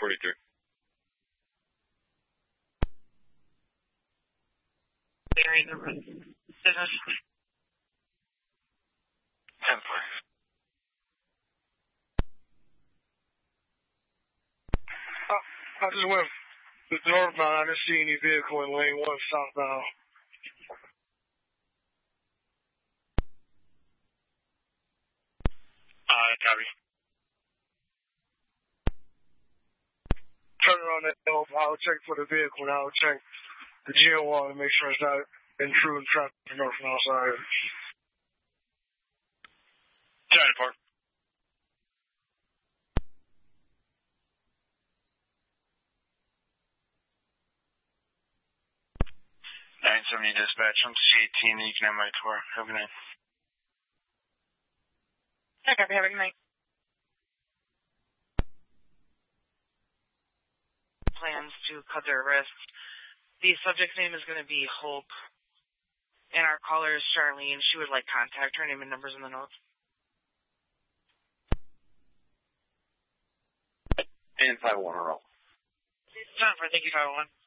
43. Bearing the business. 10-4. I just went northbound. I didn't see any vehicle in lane 1 southbound. Copy. Turn around that hill. I would check for the vehicle, and I would check the GL1 to make sure it's not intruding traffic north and outside. 10-4. Dispatch. I'm C18. You can have my tour. Have a good night. I copy. Have a good night. Plans to cut their wrists. The subject's name is going to be Hope, and our caller is Charlene. She would like contact. Her name and numbers in the notes. And 501 roll. 10-4. Thank you, 501.